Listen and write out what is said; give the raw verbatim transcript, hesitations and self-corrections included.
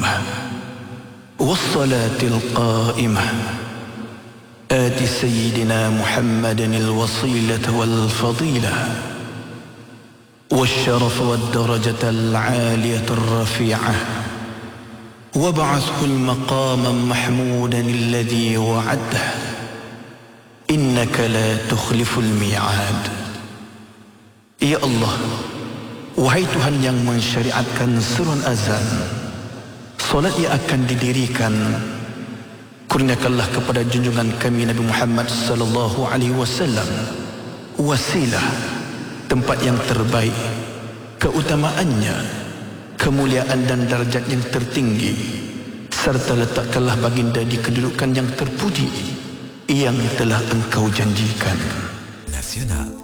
القيمة والصلاة القائمة آت سيدنا محمدا الوصيلة والفضيلة والشرف والدرجة العالية الرفيعة وابعثه المقام محمودا الذي وعده إنك لا تخلف الميعاد. Ya Allah, wahai Tuhan yang mensyariatkan seruan azan, solat yang akan didirikan, kurniakanlah kepada junjungan kami Nabi Muhammad sallallahu alaihi wasallam wasilah, tempat yang terbaik, keutamaannya, kemuliaan dan darjat yang tertinggi, serta letakkanlah baginda di kedudukan yang terpuji yang telah engkau janjikan. Nasional.